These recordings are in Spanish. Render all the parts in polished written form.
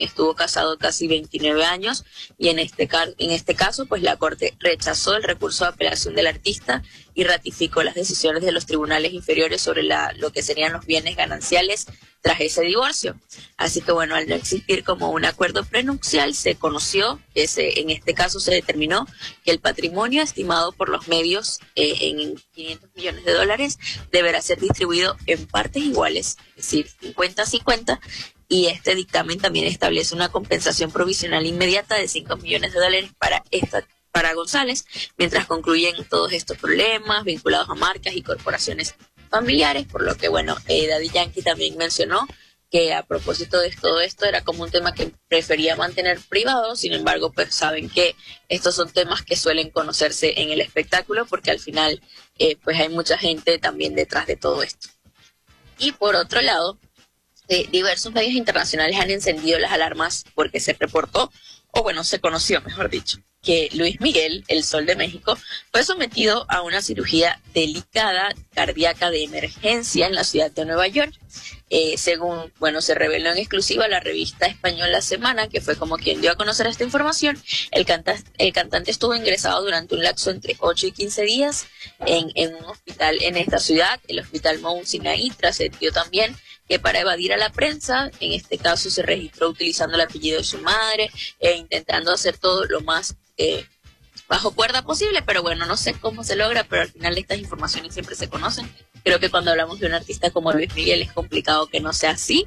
estuvo casado casi 29 años y en este caso pues la Corte rechazó el recurso de apelación del artista y ratificó las decisiones de los tribunales inferiores sobre lo que serían los bienes gananciales tras ese divorcio. Así que bueno, al no existir como un acuerdo prenupcial, se conoció, en este caso se determinó que el patrimonio estimado por los medios en $500 millones deberá ser distribuido en partes iguales, es decir, 50-50, y este dictamen también establece una compensación provisional inmediata de $5 millones para González, mientras concluyen todos estos problemas vinculados a marcas y corporaciones familiares, por lo que bueno, Daddy Yankee también mencionó que a propósito de todo esto era como un tema que prefería mantener privado. Sin embargo, pues saben que estos son temas que suelen conocerse en el espectáculo, porque al final pues hay mucha gente también detrás de todo esto. Y por otro lado, diversos medios internacionales han encendido las alarmas porque se reportó, o bueno, se conoció, mejor dicho, que Luis Miguel, el Sol de México, fue sometido a una cirugía delicada cardíaca de emergencia en la ciudad de Nueva York. Según, bueno, se reveló en exclusiva la revista española Semana, que fue como quien dio a conocer esta información. El cantante estuvo ingresado durante un lapso entre 8 y 15 días en un hospital en esta ciudad, el Hospital Mount Sinai. Trascendió también que para evadir a la prensa, en este caso se registró utilizando el apellido de su madre, intentando hacer todo lo más bajo cuerda posible, pero bueno, no sé cómo se logra, pero al final estas informaciones siempre se conocen. Creo que cuando hablamos de un artista como Luis Miguel es complicado que no sea así.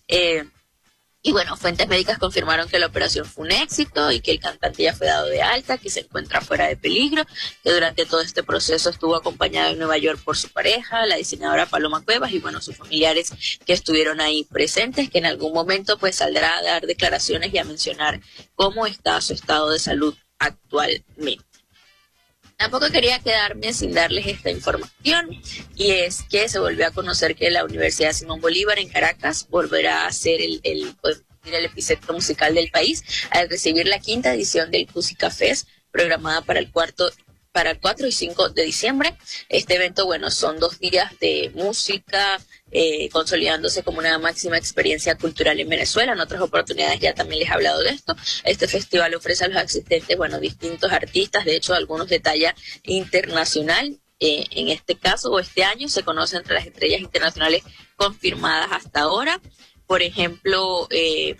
Y bueno, fuentes médicas confirmaron que la operación fue un éxito y que el cantante ya fue dado de alta, que se encuentra fuera de peligro, que durante todo este proceso estuvo acompañado en Nueva York por su pareja, la diseñadora Paloma Cuevas, y bueno, sus familiares que estuvieron ahí presentes, que en algún momento pues saldrá a dar declaraciones y a mencionar cómo está su estado de salud actualmente. Tampoco quería quedarme sin darles esta información, y es que se volvió a conocer que la Universidad Simón Bolívar en Caracas volverá a ser el epicentro musical del país al recibir la 5ª edición del Cusica Fest, programada para el 4 y 5 de diciembre. Este evento, bueno, son 2 días de música, consolidándose como una máxima experiencia cultural en Venezuela. En otras oportunidades ya también les he hablado de esto. Este festival ofrece a los asistentes, bueno, distintos artistas, de hecho algunos de talla internacional. En este caso, o este año, se conoce entre las estrellas internacionales confirmadas hasta ahora. Por ejemplo, el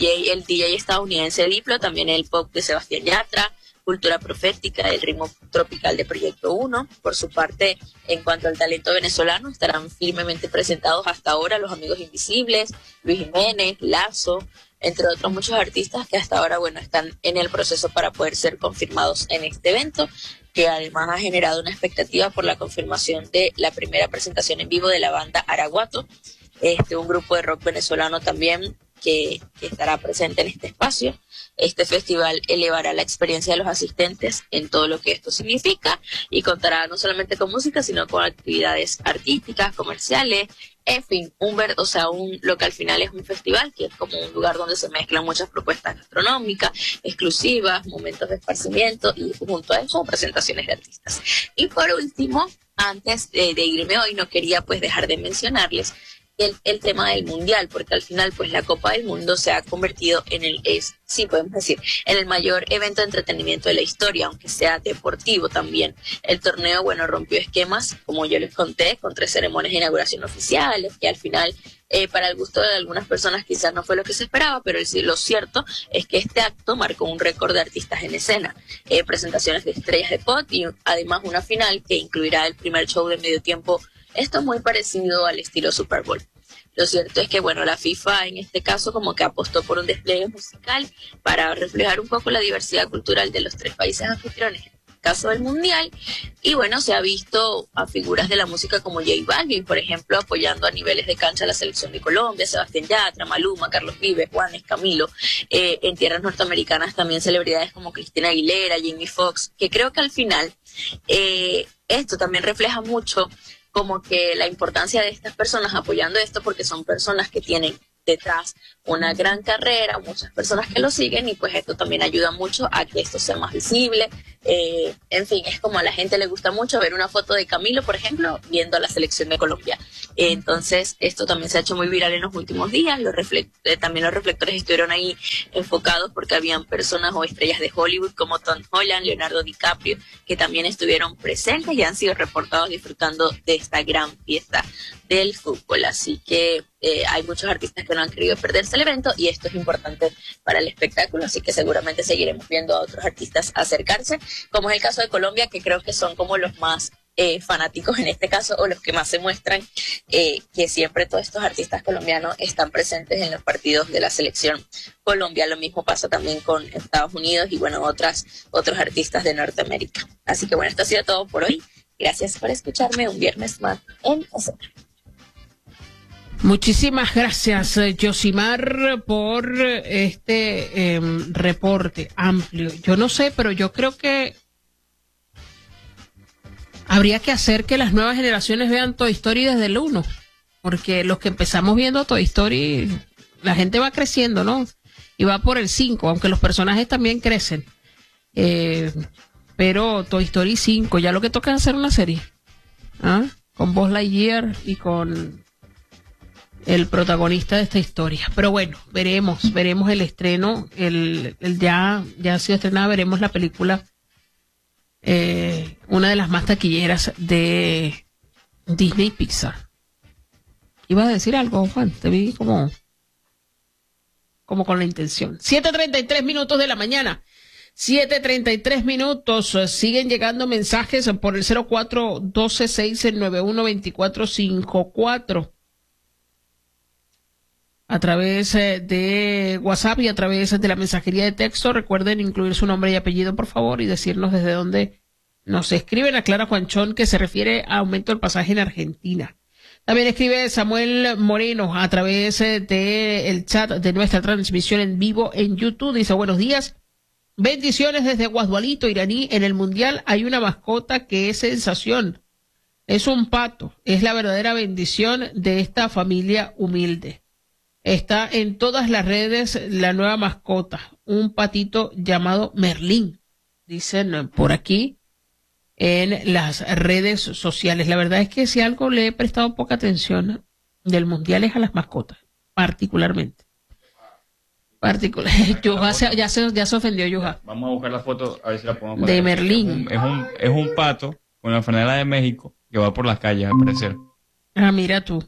DJ estadounidense Diplo, también el pop de Sebastián Yatra, Cultura Profética, el ritmo tropical de Proyecto 1. Por su parte, en cuanto al talento venezolano, estarán firmemente presentados hasta ahora Los Amigos Invisibles, Luis Jiménez, Lazo, entre otros muchos artistas que hasta ahora, bueno, están en el proceso para poder ser confirmados en este evento, que además ha generado una expectativa por la confirmación de la primera presentación en vivo de la banda Araguato, un grupo de rock venezolano también que estará presente en este espacio. Este festival elevará la experiencia de los asistentes en todo lo que esto significa y contará no solamente con música, sino con actividades artísticas, comerciales, en fin, lo que al final es un festival, que es como un lugar donde se mezclan muchas propuestas gastronómicas, exclusivas, momentos de esparcimiento y junto a eso presentaciones de artistas. Y por último, antes de irme hoy, no quería pues dejar de mencionarles el tema del mundial, porque al final pues la Copa del Mundo se ha convertido en el mayor evento de entretenimiento de la historia, aunque sea deportivo también. El torneo, bueno, rompió esquemas, como yo les conté, con 3 ceremonias de inauguración oficiales, que al final para el gusto de algunas personas quizás no fue lo que se esperaba, pero lo cierto es que este acto marcó un récord de artistas en escena, presentaciones de estrellas de pop y además una final que incluirá el primer show de medio tiempo. Esto es muy parecido al estilo Super Bowl. Lo cierto es que, bueno, la FIFA en este caso como que apostó por un despliegue musical para reflejar un poco la diversidad cultural de los 3 países anfitriones, en el caso del Mundial. Y bueno, se ha visto a figuras de la música como J Balvin, por ejemplo, apoyando a niveles de cancha a la selección de Colombia, Sebastián Yatra, Maluma, Carlos Vives, Juanes, Camilo. En tierras norteamericanas también celebridades como Cristina Aguilera, Jamie Foxx, que creo que al final esto también refleja mucho como que la importancia de estas personas apoyando esto, porque son personas que tienen detrás una gran carrera, muchas personas que lo siguen, y pues esto también ayuda mucho a que esto sea más visible. En fin, es como a la gente le gusta mucho ver una foto de Camilo, por ejemplo, viendo a la selección de Colombia. Entonces, esto también se ha hecho muy viral en los últimos días. También los reflectores estuvieron ahí enfocados porque habían personas o estrellas de Hollywood como Tom Holland, Leonardo DiCaprio, que también estuvieron presentes y han sido reportados disfrutando de esta gran fiesta del fútbol. Así que hay muchos artistas que no han querido perderse el evento y esto es importante para el espectáculo, así que seguramente seguiremos viendo a otros artistas acercarse, como es el caso de Colombia, que creo que son como los más fanáticos en este caso, o los que más se muestran, que siempre todos estos artistas colombianos están presentes en los partidos de la selección Colombia. Lo mismo pasa también con Estados Unidos y bueno, otros artistas de Norteamérica. Así que bueno, esto ha sido todo por hoy. Gracias por escucharme un viernes más en Escena. Muchísimas gracias, Yosimar, por este reporte amplio. Yo no sé, pero yo creo que habría que hacer que las nuevas generaciones vean Toy Story desde el 1, porque los que empezamos viendo Toy Story, la gente va creciendo, ¿no? Y va por el 5, aunque los personajes también crecen. Pero Toy Story 5, ya lo que toca es hacer una serie, ¿ah? Con Buzz Lightyear y con el protagonista de esta historia. Pero bueno, veremos el estreno, ya ha sido estrenada, veremos la película, una de las más taquilleras de Disney Pixar. ¿Ibas a decir algo, Juan? Te vi como con la intención. 7:33 minutos de la mañana. 7:33 minutos. Siguen llegando mensajes por el 04-12-691-2454. A través de WhatsApp y a través de la mensajería de texto. Recuerden incluir su nombre y apellido, por favor, y decirnos desde dónde nos escriben. Aclara Juanchón que se refiere a aumento del pasaje en Argentina. También escribe Samuel Moreno a través del chat de nuestra transmisión en vivo en YouTube. Dice, buenos días. Bendiciones desde Guasdualito, Iraní. En el Mundial hay una mascota que es sensación. Es un pato. Es la verdadera bendición de esta familia humilde. Está en todas las redes la nueva mascota, un patito llamado Merlín, dicen por aquí en las redes sociales. La verdad es que si algo le he prestado poca atención del Mundial es a las mascotas, particularmente. Ya se ofendió Yuja. Vamos a buscar la foto, a ver si la podemos poner. De Merlín. Es un pato con la franela de México que va por las calles, al parecer. Ah, mira tú.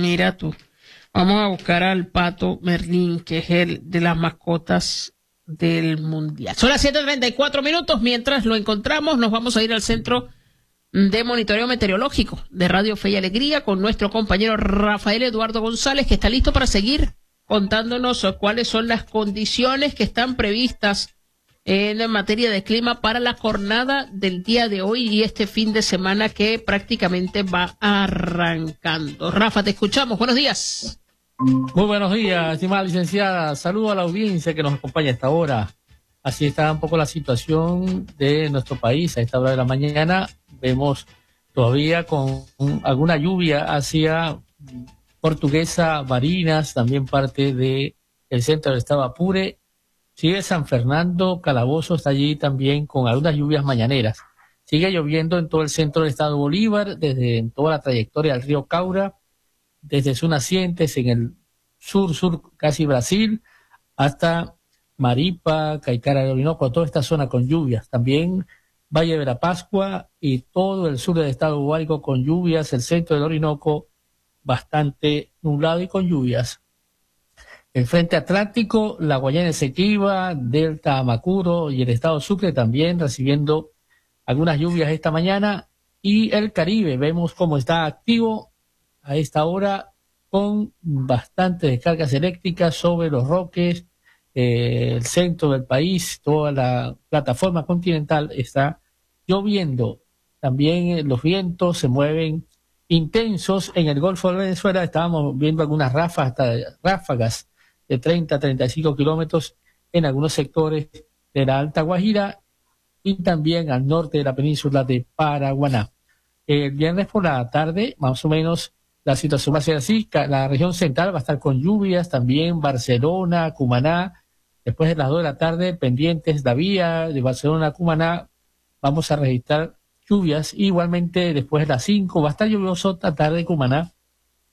Vamos a buscar al pato Merlín, que es el de las mascotas del Mundial. Son las 7:34 minutos. Mientras lo encontramos, nos vamos a ir al Centro de Monitoreo Meteorológico de Radio Fe y Alegría con nuestro compañero Rafael Eduardo González, que está listo para seguir contándonos cuáles son las condiciones que están previstas en materia de clima para la jornada del día de hoy y este fin de semana que prácticamente va arrancando. Rafa, te escuchamos. Buenos días. Muy buenos días, estimada licenciada. Saludo a la audiencia que nos acompaña a esta hora. Así está un poco la situación de nuestro país a esta hora de la mañana. Vemos todavía con alguna lluvia hacia Portuguesa, Barinas, también parte de el centro del estado Apure. Sigue San Fernando, Calabozo está allí también con algunas lluvias mañaneras. Sigue lloviendo en todo el centro del estado Bolívar, desde en toda la trayectoria del río Caura, desde sus nacientes en el sur casi Brasil, hasta Maripa, Caicara del Orinoco, toda esta zona con lluvias. También Valle de Verapascua y todo el sur del estado Guárico con lluvias, el centro del Orinoco bastante nublado y con lluvias. El frente atlántico, la Guayana Esequiba, Delta Amacuro y el estado Sucre también recibiendo algunas lluvias esta mañana. Y el Caribe, vemos cómo está activo a esta hora con bastantes descargas eléctricas sobre los Roques, el centro del país, toda la plataforma continental está lloviendo. También los vientos se mueven intensos en el Golfo de Venezuela. Estábamos viendo algunas ráfagas de 30 a 35 kilómetros en algunos sectores de la Alta Guajira y también al norte de la península de Paraguaná. El viernes por la tarde, más o menos, la situación va a ser así. La región central va a estar con lluvias, también Barcelona, Cumaná. Después de las 2 de la tarde, pendientes la vía de Barcelona a Cumaná, vamos a registrar lluvias. Igualmente, después de las 5 va a estar lluvioso esta tarde Cumaná.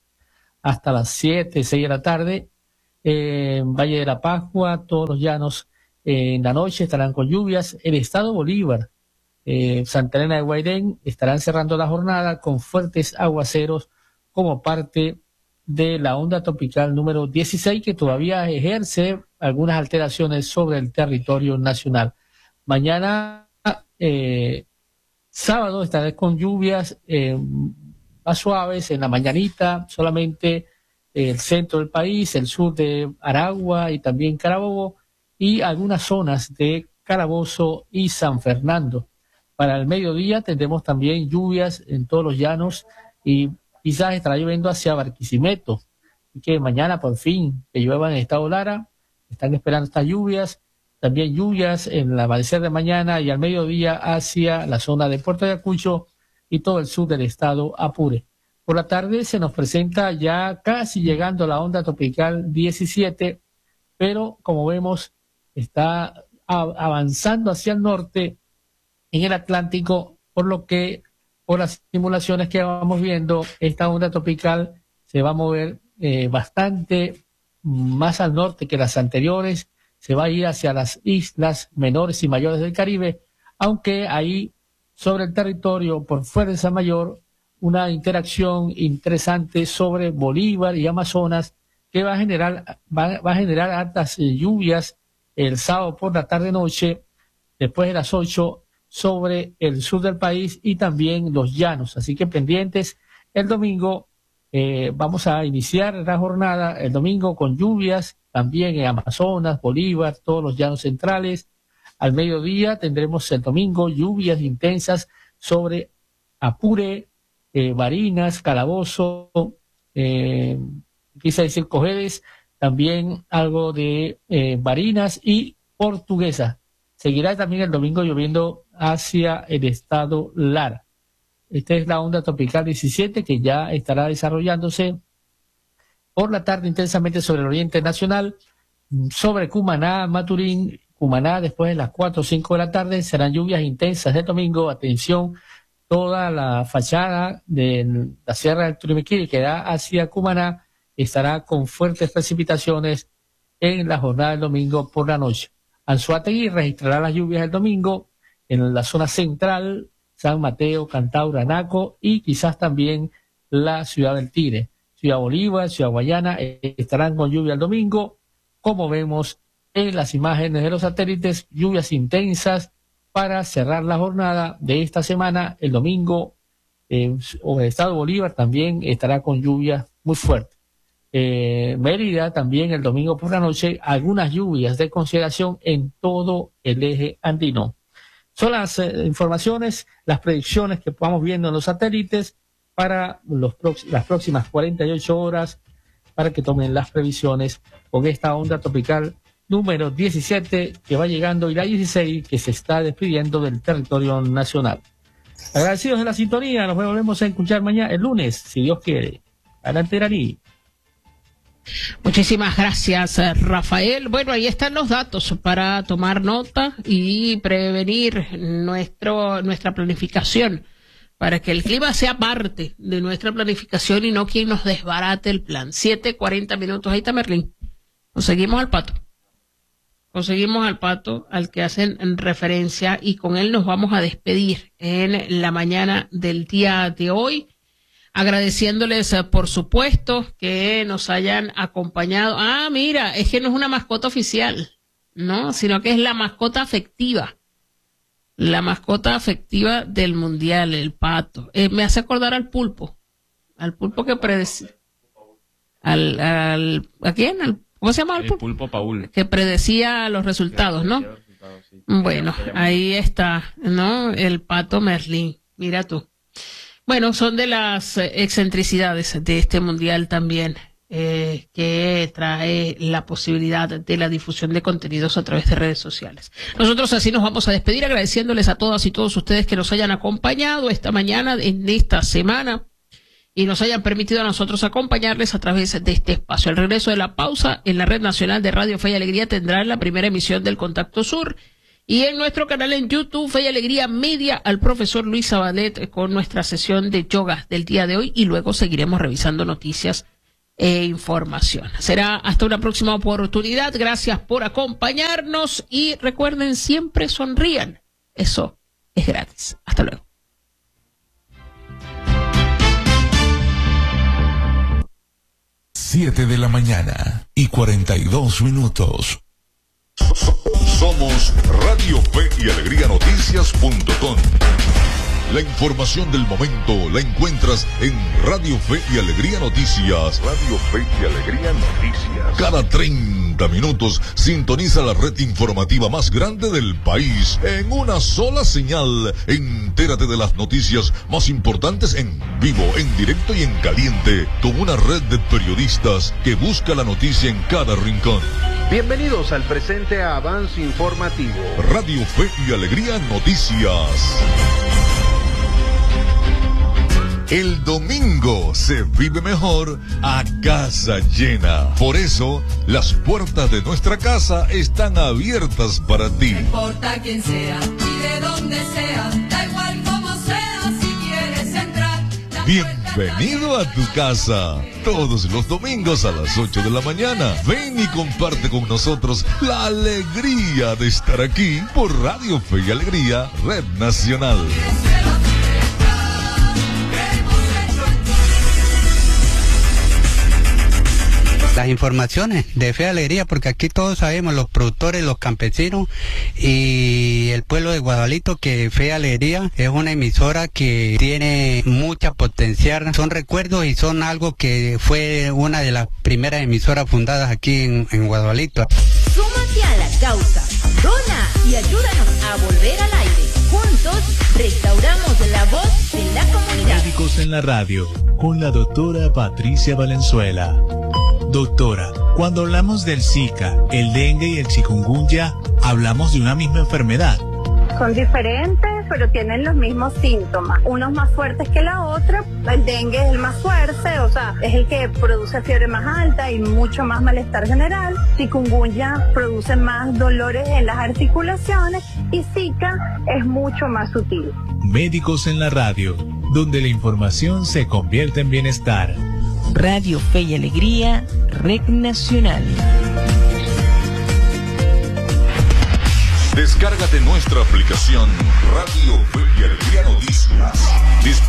hasta las 7, 6 de la tarde. Valle de la Pascua, todos los llanos en la noche estarán con lluvias. El estado Bolívar, Santa Elena de Guairén estarán cerrando la jornada con fuertes aguaceros como parte de la onda tropical número 16 que todavía ejerce algunas alteraciones sobre el territorio nacional. Mañana, sábado, estará con lluvias más suaves en la mañanita, solamente el centro del país, el sur de Aragua y también Carabobo y algunas zonas de Calabozo y San Fernando. Para el mediodía tendremos también lluvias en todos los llanos y quizás estará lloviendo hacia Barquisimeto. Y que mañana por fin que llueva en el estado Lara, están esperando estas lluvias. También lluvias en el amanecer de mañana y al mediodía hacia la zona de Puerto Ayacucho y todo el sur del estado Apure. Por la tarde se nos presenta ya casi llegando la onda tropical 17, pero como vemos está avanzando hacia el norte en el Atlántico, por lo que por las simulaciones que vamos viendo, esta onda tropical se va a mover bastante más al norte que las anteriores, se va a ir hacia las islas menores y mayores del Caribe, aunque ahí sobre el territorio por fuerza mayor una interacción interesante sobre Bolívar y Amazonas que va a generar altas lluvias el sábado por la tarde-noche, después de las 8 sobre el sur del país y también los llanos. Así que pendientes, el domingo vamos a iniciar la jornada el domingo con lluvias también en Amazonas, Bolívar, todos los llanos centrales. Al mediodía tendremos el domingo lluvias intensas sobre Apure, Barinas, Calabozo, quise decir Cojedes, también algo de Barinas y Portuguesa. Seguirá también el domingo lloviendo hacia el estado Lara. Esta es la onda tropical 17 que ya estará desarrollándose por la tarde intensamente sobre el oriente nacional, sobre Cumaná, Maturín, Cumaná después de las 4 o 5 de la tarde serán lluvias intensas el domingo. Atención, toda la fachada de la Sierra del Turimiquiri que da hacia Cumaná estará con fuertes precipitaciones en la jornada del domingo por la noche. Anzoátegui registrará las lluvias el domingo en la zona central, San Mateo, Cantaura, Anaco y quizás también la ciudad del Tigre. Ciudad Bolívar, Ciudad Guayana estarán con lluvia el domingo, como vemos en las imágenes de los satélites, lluvias intensas para cerrar la jornada de esta semana. El domingo o el estado Bolívar también estará con lluvias muy fuertes. Mérida también el domingo por la noche, algunas lluvias de consideración en todo el eje andino. Son las informaciones, las predicciones que vamos viendo en los satélites para las próximas 48 horas, para que tomen las previsiones con esta onda tropical número 17 que va llegando y la 16 que se está despidiendo del territorio nacional. Agradecidos de la sintonía, nos volvemos a escuchar mañana, el lunes, si Dios quiere. Adelante, Iraní. Muchísimas gracias, Rafael. Bueno, ahí están los datos para tomar nota y prevenir nuestra planificación, para que el clima sea parte de nuestra planificación y no quien nos desbarate el plan. 7:40 minutos. Ahí está Merlín. Conseguimos al pato al que hacen referencia y con él nos vamos a despedir en la mañana del día de hoy. Agradeciéndoles, por supuesto, que nos hayan acompañado. Ah, mira, es que no es una mascota oficial, ¿no? Sino que es la mascota afectiva. La mascota afectiva del Mundial, el pato. Me hace acordar al pulpo que predecía. ¿A quién? ¿Cómo se llama el pulpo? El pulpo Paul. Que predecía los resultados, ¿no? Sí. Bueno, ahí está, ¿no? El pato Merlín. Mira tú. Bueno, son de las excentricidades de este mundial también, que trae la posibilidad de la difusión de contenidos a través de redes sociales. Nosotros así nos vamos a despedir agradeciéndoles a todas y todos ustedes que nos hayan acompañado esta mañana, en esta semana, y nos hayan permitido a nosotros acompañarles a través de este espacio. El regreso de la pausa en la Red Nacional de Radio Fe y Alegría tendrá la primera emisión del Contacto Sur. Y en nuestro canal en YouTube, Fe y Alegría Media, al profesor Luis Zabalet con nuestra sesión de yoga del día de hoy. Y luego seguiremos revisando noticias información. Será hasta una próxima oportunidad. Gracias por acompañarnos y recuerden, siempre sonrían. Eso es gratis. Hasta luego. Siete de la mañana y 42 minutos. Somos Radio Fe y Alegría Noticias.com. La información del momento la encuentras en Radio Fe y Alegría Noticias. Radio Fe y Alegría Noticias. Cada 30 minutos sintoniza la red informativa más grande del país en una sola señal. Entérate de las noticias más importantes en vivo, en directo y en caliente, con una red de periodistas que busca la noticia en cada rincón. Bienvenidos al presente avance informativo. Radio Fe y Alegría Noticias. El domingo se vive mejor a casa llena. Por eso, las puertas de nuestra casa están abiertas para ti. No importa quién sea y de dónde sea, da igual cómo sea, si quieres entrar. Bienvenido a tu casa. Todos los domingos a las 8 de la mañana. Ven y comparte con nosotros la alegría de estar aquí por Radio Fe y Alegría, Red Nacional. Las informaciones de Fe y Alegría, porque aquí todos sabemos, los productores, los campesinos y el pueblo de Guadalito, que Fe y Alegría es una emisora que tiene mucha potencial. Son recuerdos y son algo que fue una de las primeras emisoras fundadas aquí en Guadalito. Súmate a la causa, dona y ayúdanos a volver al aire. Juntos restauramos la voz de la comunidad. Médicos en la radio, con la doctora Patricia Valenzuela. Doctora, cuando hablamos del Zika, el dengue y el chikungunya, hablamos de una misma enfermedad. Son diferentes, pero tienen los mismos síntomas. Unos más fuertes que la otra. El dengue es el más fuerte, o sea, es el que produce fiebre más alta y mucho más malestar general. Chikungunya produce más dolores en las articulaciones y Zika es mucho más sutil. Médicos en la radio, donde la información se convierte en bienestar. Radio Fe y Alegría, Red Nacional. Descárgate nuestra aplicación Radio Fe y Alegría Noticias.